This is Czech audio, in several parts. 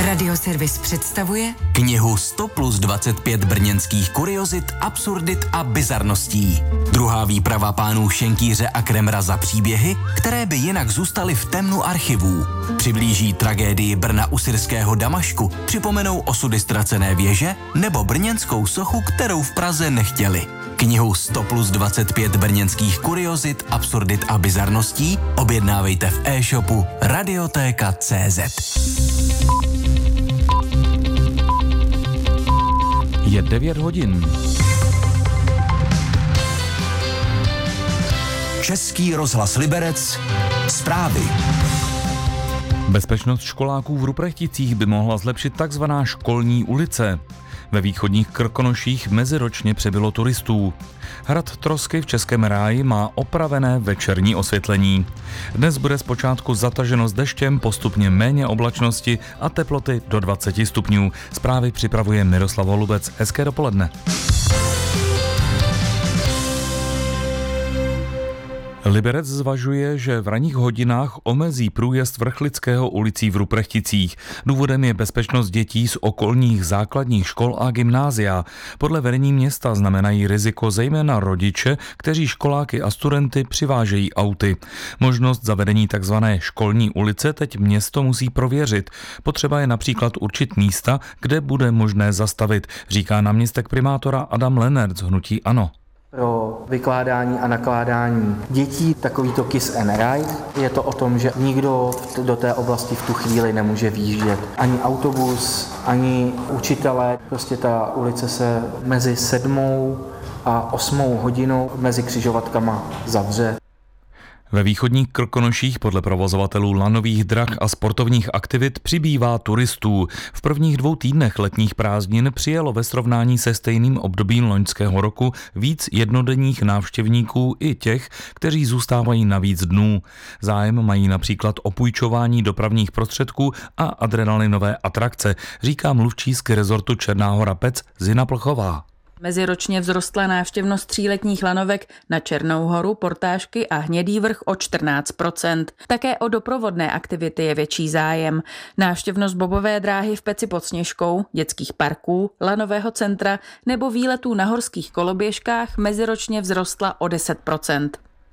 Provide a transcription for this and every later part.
Radioservis představuje knihu 100 plus 25 brněnských kuriozit, absurdit a bizarností. Druhá výprava pánů Šenkýře a Kremra za příběhy, které by jinak zůstaly v temnu archivů. Přiblíží tragédii Brna u syrského Damašku, připomenou osudy ztracené věže nebo brněnskou sochu, kterou v Praze nechtěli. Knihu 100 plus 25 brněnských kuriozit, absurdit a bizarností objednávejte v e-shopu Radiotéka.cz. Je 9 hodin. Český rozhlas Liberec. Zprávy. Bezpečnost školáků v Ruprechticích by mohla zlepšit takzvaná školní ulice. Ve východních Krkonoších meziročně přibylo turistů. Hrad Trosky v Českém Ráji má opravené večerní osvětlení. Dnes bude zpočátku zataženo s deštěm, postupně méně oblačnosti a teploty do 20 stupňů. Zprávy připravuje Miroslav Holubec. Hezké dopoledne. Liberec zvažuje, že v ranních hodinách omezí průjezd Vrchlického ulicí v Ruprechticích. Důvodem je bezpečnost dětí z okolních základních škol a gymnázia. Podle vedení města znamenají riziko zejména rodiče, kteří školáky a studenty přivážejí auty. Možnost zavedení tzv. Školní ulice teď město musí prověřit. Potřeba je například určit místa, kde bude možné zastavit, říká náměstek primátora Adam Lennert z hnutí ANO. Pro vykládání a nakládání dětí takovýto kiss and ride. Je to o tom, že nikdo do té oblasti v tu chvíli nemůže výjíždět. Ani autobus, ani učitelé. Prostě ta ulice se mezi 7. a 8. hodinou mezi křižovatkama zavře. Ve východních Krkonoších podle provozovatelů lanových drah a sportovních aktivit přibývá turistů. V prvních 2 týdnech letních prázdnin přijelo ve srovnání se stejným obdobím loňského roku víc jednodenních návštěvníků i těch, kteří zůstávají na víc dnů. Zájem mají například o půjčování dopravních prostředků a adrenalinové atrakce, říká mluvčí z rezortu Černá Hora Pec Zina Plchová. Meziročně vzrostla návštěvnost 3letních lanovek na Černou Horu, Portášky a Hnědý Vrch o 14%. Také o doprovodné aktivity je větší zájem. Návštěvnost bobové dráhy v Peci pod Sněžkou, dětských parků, lanového centra nebo výletů na horských koloběžkách meziročně vzrostla o 10%.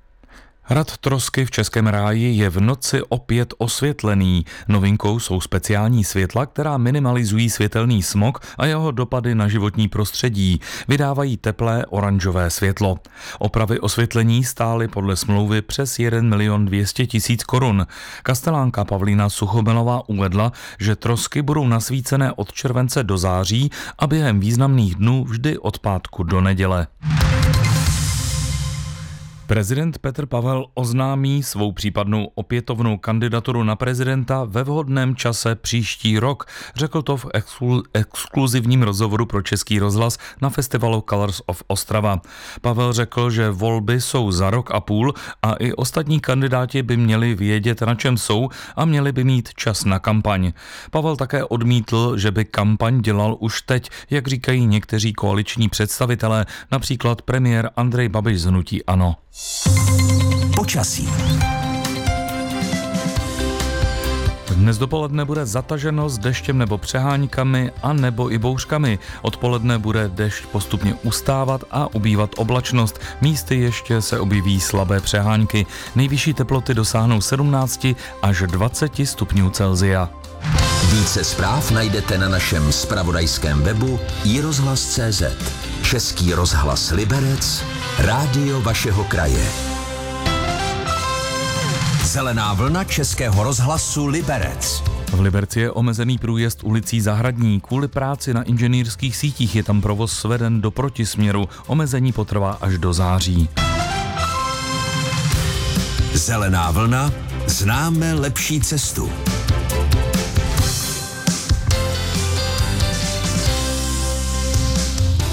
Hrad Trosky v Českém Ráji je v noci opět osvětlený. Novinkou jsou speciální světla, která minimalizují světelný smog a jeho dopady na životní prostředí. Vydávají teplé oranžové světlo. Opravy osvětlení stály podle smlouvy přes 1 200 000 korun. Kastelánka Pavlína Suchomelová uvedla, že Trosky budou nasvícené od července do září a během významných dnů vždy od pátku do neděle. Prezident Petr Pavel oznámí svou případnou opětovnou kandidaturu na prezidenta ve vhodném čase příští rok. Řekl to v exkluzivním rozhovoru pro Český rozhlas na festivalu Colors of Ostrava. Pavel řekl, že volby jsou za rok a půl a i ostatní kandidáti by měli vědět, na čem jsou a měli by mít čas na kampaň. Pavel také odmítl, že by kampaň dělal už teď, jak říkají někteří koaliční představitelé, například premiér Andrej Babiš z hnutí ANO. Počasí. Dnes dopoledne bude zataženo s deštěm nebo přeháňkami a nebo i bouřkami. Odpoledne bude dešť postupně ustávat a ubývat oblačnost. Místy ještě se objeví slabé přehánky. Nejvyšší teploty dosáhnou 17 až 20 stupňů Celsia. Více zpráv najdete na našem zpravodajském webu iRozhlas.cz. Český rozhlas Liberec, rádio vašeho kraje. Zelená vlna Českého rozhlasu Liberec. V Liberci je omezený průjezd ulicí Zahradní. Kvůli práci na inženýrských sítích je tam provoz sveden do protisměru. Omezení potrvá až do září. Zelená vlna, známe lepší cestu.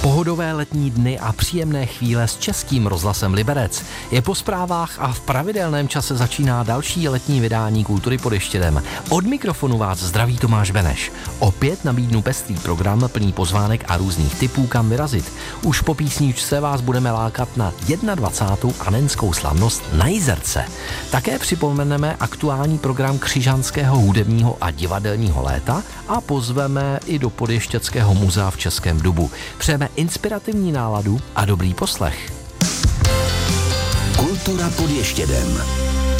Pohodové letní dny a příjemné chvíle s Českým rozhlasem Liberec. Je po zprávách a v pravidelném čase začíná další letní vydání Kultury pod Ještědem. Od mikrofonu vás zdraví Tomáš Beneš. Opět nabídnu pestrý program plný pozvánek a různých typů, kam vyrazit. Už po písničce vás budeme lákat na 21. anenskou slavnost na Jizerce. Také připomeneme aktuální program Křižanského hudebního a divadelního léta a pozveme i do Podještědského muzea v Českém Dubu. Přejeme inspirativní náladu a dobrý poslech. Kultura pod Ještědem.